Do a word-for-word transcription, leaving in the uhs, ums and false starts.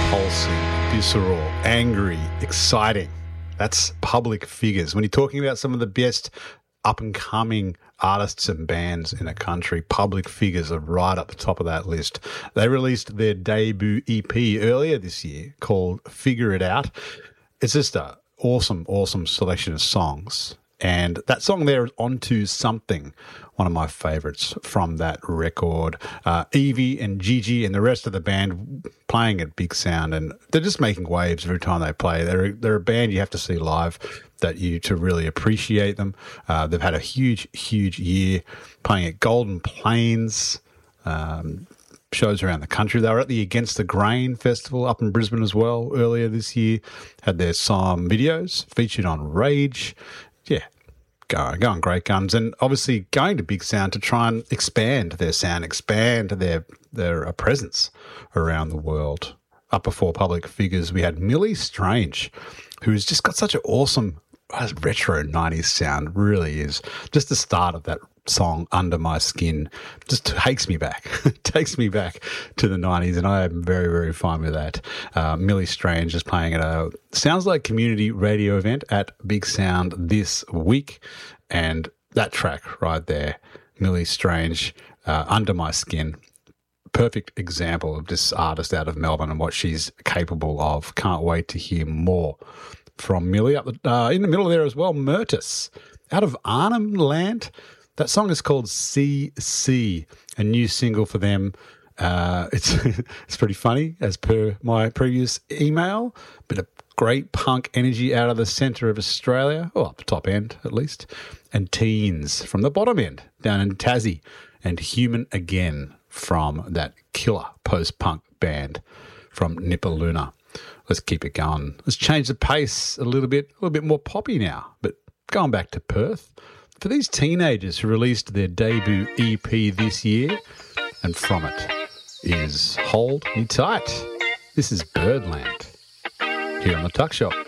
Pulsing, visceral, angry, exciting. That's Public Figures. When you're talking about some of the best up-and-coming artists and bands in a country, Public Figures are right up the top of that list. They released their debut E P earlier this year called Figure It Out. It's just an awesome, awesome selection of songs. And that song there is Onto Something, one of my favourites from that record. Uh, Evie and Gigi and the rest of the band playing at Big Sound, and they're just making waves every time they play. They're, they're a band you have to see live that you to really appreciate them. Uh, they've had a huge, huge year playing at Golden Plains, um, shows around the country. They were at the Against the Grain Festival up in Brisbane as well earlier this year. Had their song videos featured on Rage. Yeah, going, going great guns. And obviously going to Big Sound to try and expand their sound, expand their their uh, presence around the world. Up before Public Figures, we had Millie Strange, who's just got such an awesome uh, retro nineties sound, really is. Just the start of that song, Under My Skin, just takes me back, takes me back to the nineties, and I am very, very fine with that. Uh, Millie Strange is playing at a, sounds like community radio event at Big Sound this week, and that track right there, Millie Strange, uh, Under My Skin, perfect example of this artist out of Melbourne and what she's capable of. Can't wait to hear more from Millie. Up the, uh, in the middle there as well, Murtis, out of Arnhem Land. That song is called C C, a new single for them. Uh, it's it's pretty funny, as per my previous email. Bit of great punk energy out of the centre of Australia, or up the top end at least, and Teens from the bottom end down in Tassie, and Human Again from that killer post-punk band from Nipaluna. Let's keep it going. Let's change the pace a little bit, a little bit more poppy now, but going back to Perth. For these teenagers who released their debut E P this year, and from it is Hold Me Tight. This is Birdland here on the Tuck Shop.